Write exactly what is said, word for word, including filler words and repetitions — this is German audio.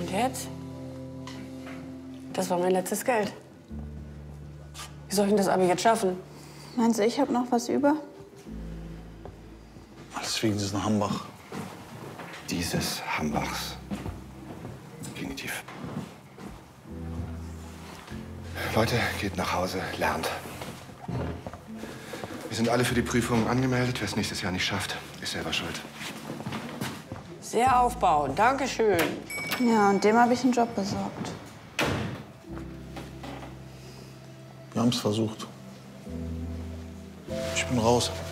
Und jetzt? Das war mein letztes Geld. Wie soll ich denn das Abi jetzt schaffen? Meinst du, ich habe noch was über? Alles wegen diesem Hambach. Dieses Hambachs. Definitiv. Leute, geht nach Hause, lernt. Wir sind alle für die Prüfung angemeldet. Wer es nächstes Jahr nicht schafft, ist selber schuld. Sehr aufbauend. Dankeschön. Ja, und dem habe ich einen Job besorgt. Wir haben es versucht. Ich bin raus.